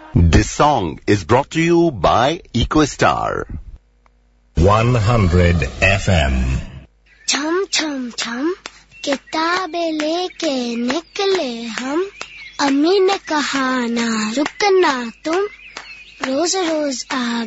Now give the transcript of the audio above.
This song is brought to you by EcoStar 100 FM. छम छम छम किताबें लेके निकले हम, अम्मी ने कहा ना रुकना तुम, रोज रोज आ